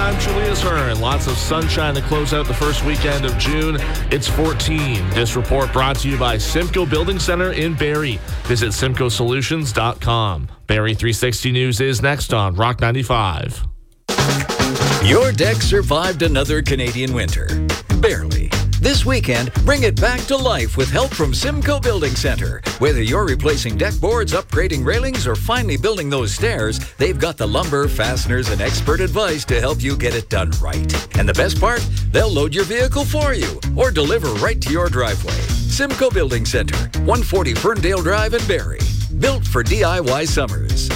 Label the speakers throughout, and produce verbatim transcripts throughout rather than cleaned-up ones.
Speaker 1: I'm Julius Hearn. Lots of sunshine to close out the first weekend of June. It's fourteen. This report brought to you by Simcoe Building Center in Barrie. Visit simcoe solutions dot com. Barrie three sixty News is next on Rock ninety-five.
Speaker 2: Your deck survived another Canadian winter. Barely. This weekend, bring it back to life with help from Simcoe Building Center. Whether you're replacing deck boards, upgrading railings, or finally building those stairs, they've got the lumber, fasteners, and expert advice to help you get it done right. And the best part? They'll load your vehicle for you or deliver right to your driveway. Simcoe Building Center, one forty Ferndale Drive in Barrie. Built for D I Y summers.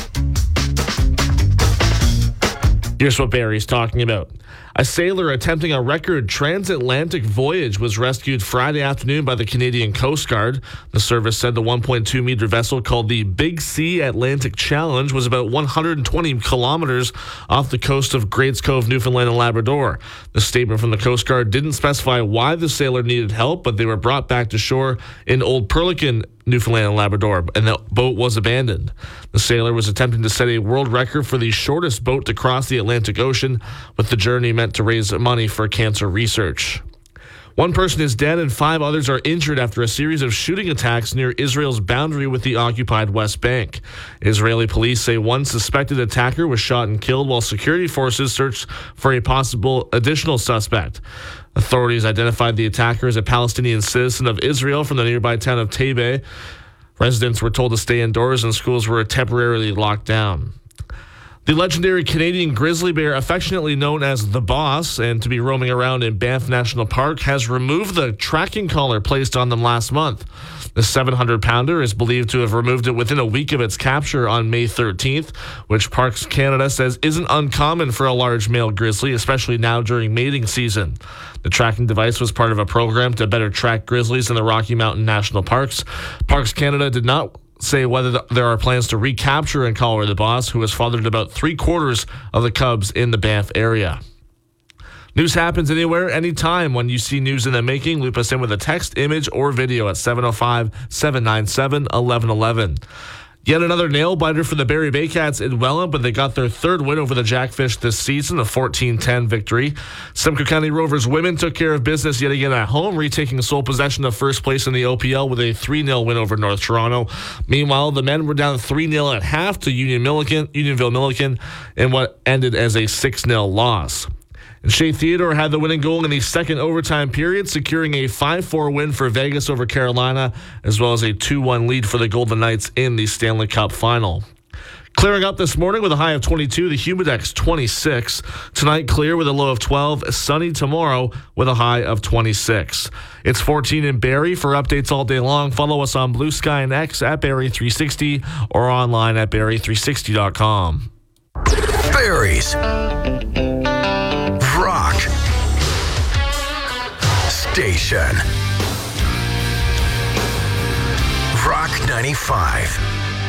Speaker 1: Here's what Barrie's talking about. A sailor attempting a record transatlantic voyage was rescued Friday afternoon by the Canadian Coast Guard. The service said the one point two meter vessel called the Big Sea Atlantic Challenge was about one hundred twenty kilometers off the coast of Greats Cove, Newfoundland and Labrador. The statement from the Coast Guard didn't specify why the sailor needed help, but they were brought back to shore in Old Perlican, Newfoundland and Labrador, and the boat was abandoned. The sailor was attempting to set a world record for the shortest boat to cross the Atlantic Ocean, with the journey meant to raise money for cancer research. One person is dead and five others are injured after a series of shooting attacks near Israel's boundary with the occupied West Bank. Israeli police say one suspected attacker was shot and killed while security forces searched for a possible additional suspect. Authorities identified the attacker as a Palestinian citizen of Israel from the nearby town of Tebeh. Residents were told to stay indoors and schools were temporarily locked down. The legendary Canadian grizzly bear, affectionately known as the Boss, and to be roaming around in Banff National Park, has removed the tracking collar placed on them last month. The seven hundred pounder is believed to have removed it within a week of its capture on May thirteenth, which Parks Canada says isn't uncommon for a large male grizzly, especially now during mating season. The tracking device was part of a program to better track grizzlies in the Rocky Mountain National Parks. Parks Canada did not say whether the, there are plans to recapture and collar the Boss, who has fathered about three quarters of the cubs in the Banff area. News happens anywhere, anytime. When you see news in the making, loop us in with a text, image, or video at seven oh five, seven nine seven, one one one one. Yet another nail-biter for the Barrie Baycats in Welland, but they got their third win over the Jackfish this season, a fourteen ten victory. Simcoe County Rovers women took care of business yet again at home, retaking sole possession of first place in the O P L with a three nil win over North Toronto. Meanwhile, the men were down three nil at half to Union Milliken, Unionville Milliken in what ended as a six nil loss. And Shea Theodore had the winning goal in the second overtime period, securing a five four win for Vegas over Carolina, as well as a two one lead for the Golden Knights in the Stanley Cup final. Clearing up this morning with a high of twenty-two, the Humidex twenty-six. Tonight, clear with a low of twelve. Sunny tomorrow with a high of twenty-six. It's fourteen in Barrie. For updates all day long, follow us on Blue Sky and X at Barrie three sixty or online at barrie three sixty dot com.
Speaker 3: Barrie's Rock Station. Rock ninety-five.